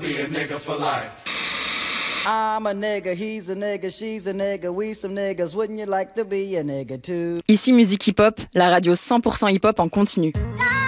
be a nigga for life. I'm a nigga, he's a nigga, she's a nigga, we some niggas, wouldn't you like to be a nigga too? Ici Musique Hip Hop, la radio 100% hip hop en continu.